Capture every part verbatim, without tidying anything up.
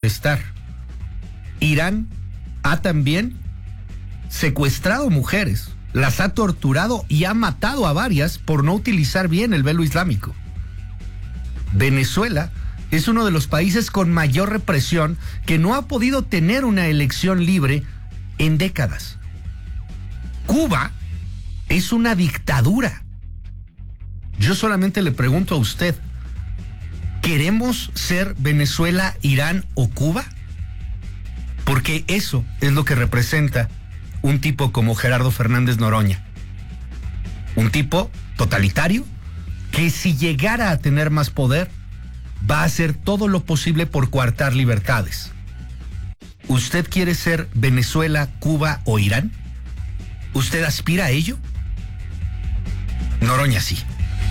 contestar. Irán ha también secuestrado mujeres, las ha torturado y ha matado a varias por no utilizar bien el velo islámico. Venezuela es uno de los países con mayor represión que no ha podido tener una elección libre en décadas. Cuba es una dictadura. Yo solamente le pregunto a usted, ¿queremos ser Venezuela, Irán o Cuba? Porque eso es lo que representa un tipo como Gerardo Fernández Noroña. Un tipo totalitario que si llegara a tener más poder, va a hacer todo lo posible por coartar libertades. ¿Usted quiere ser Venezuela, Cuba o Irán? ¿Usted aspira a ello? Noroña sí.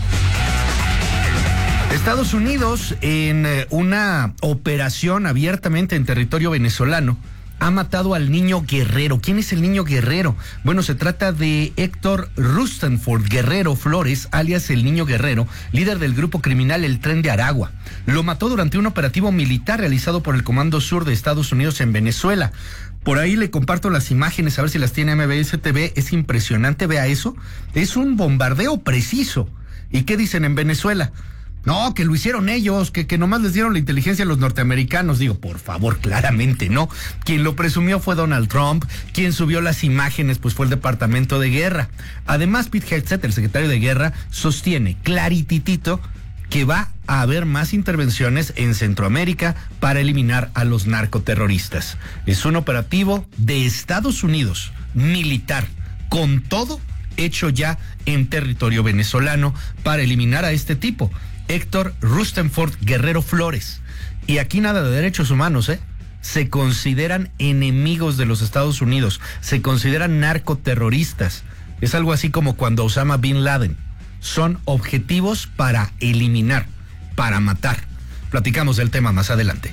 Estados Unidos, en una operación abiertamente en territorio venezolano, ha matado al niño Guerrero. ¿Quién es el niño Guerrero? Bueno, se trata de Héctor Rustenford Guerrero Flores, alias el Niño Guerrero, líder del grupo criminal El Tren de Aragua. Lo mató durante un operativo militar realizado por el Comando Sur de Estados Unidos en Venezuela. Por ahí le comparto las imágenes, a ver si las tiene M B S T V. Es impresionante, vea eso. Es un bombardeo preciso. ¿Y qué dicen en Venezuela? No, que lo hicieron ellos, que, que nomás les dieron la inteligencia a los norteamericanos. Digo, por favor, claramente no. Quien lo presumió fue Donald Trump. Quien subió las imágenes pues fue el Departamento de Guerra. Además, Pete Hegseth, el secretario de Guerra, sostiene clarititito que va a haber más intervenciones en Centroamérica para eliminar a los narcoterroristas. Es un operativo de Estados Unidos, militar, con todo hecho ya en territorio venezolano para eliminar a este tipo, Héctor Rustenford Guerrero Flores. Y aquí nada de derechos humanos, ¿eh? Se consideran enemigos de los Estados Unidos, se consideran narcoterroristas. Es algo así como cuando Osama Bin Laden. Son objetivos para eliminar, para matar. Platicamos del tema más adelante.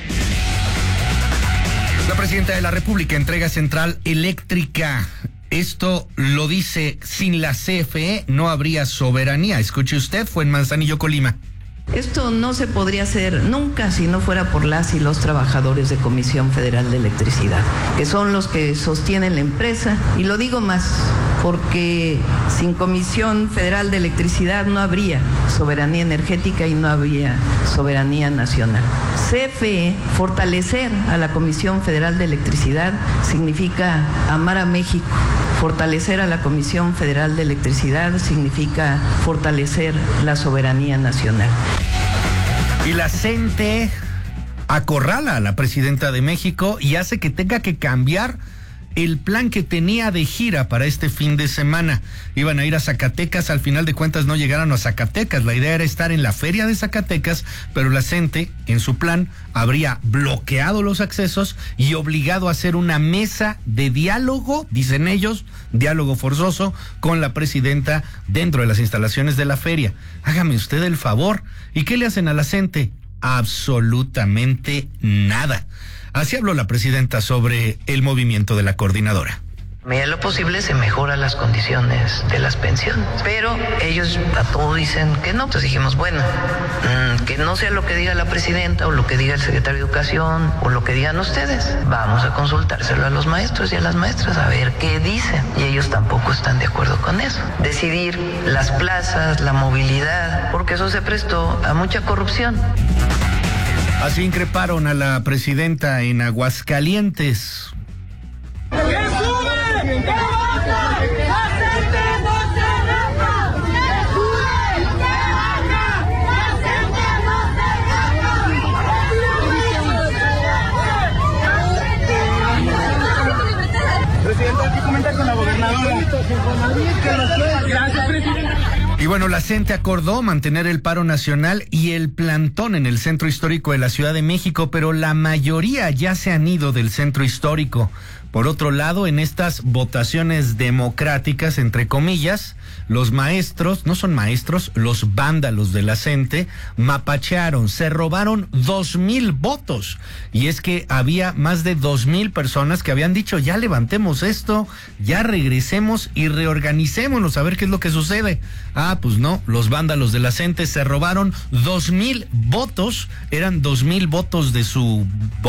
La presidenta de la República entrega Central Eléctrica. Esto lo dice: sin la C F E no habría soberanía. Escuche usted, fue en Manzanillo, Colima. Esto no se podría hacer nunca si no fuera por las y los trabajadores de Comisión Federal de Electricidad, que son los que sostienen la empresa. Y lo digo más, porque sin Comisión Federal de Electricidad no habría soberanía energética y no habría soberanía nacional. C F E, fortalecer a la Comisión Federal de Electricidad significa amar a México. Fortalecer a la Comisión Federal de Electricidad significa fortalecer la soberanía nacional. Y la gente acorrala a la presidenta de México y hace que tenga que cambiar el plan que tenía de gira para este fin de semana. Iban a ir a Zacatecas, al final de cuentas no llegaron a Zacatecas. La idea era estar en la feria de Zacatecas, pero la gente, en su plan, habría bloqueado los accesos y obligado a hacer una mesa de diálogo, dicen ellos, diálogo forzoso, con la presidenta dentro de las instalaciones de la feria. Hágame usted el favor. ¿Y qué le hacen a la gente? Absolutamente nada. Así habló la presidenta sobre el movimiento de la coordinadora. A medida de lo posible se mejoran las condiciones de las pensiones, pero ellos a todo dicen que no. Entonces dijimos, bueno, mmm, que no sea lo que diga la presidenta o lo que diga el secretario de Educación o lo que digan ustedes. Vamos a consultárselo a los maestros y a las maestras a ver qué dicen. Y ellos tampoco están de acuerdo con eso. Decidir las plazas, la movilidad, porque eso se prestó a mucha corrupción. Así increparon a la presidenta en Aguascalientes. ¡Que sube! ¡Que baja! ¡La gente no se raja! ¡Que sube! ¡Que baja! ¡La gente no se raja! Presidente, hay que comentar con la gobernadora. Gracias, presidente. Y bueno, la gente acordó mantener el paro nacional y el plantón en el centro histórico de la Ciudad de México, pero la mayoría ya se han ido del centro histórico. Por otro lado, en estas votaciones democráticas, entre comillas, los maestros, no son maestros, los vándalos de la CENTE, mapachearon, se robaron dos mil votos. Y es que había más de dos mil personas que habían dicho, ya levantemos esto, ya regresemos y reorganicémonos a ver qué es lo que sucede. Ah, pues no, los vándalos de la CENTE se robaron dos mil votos, eran dos mil votos de su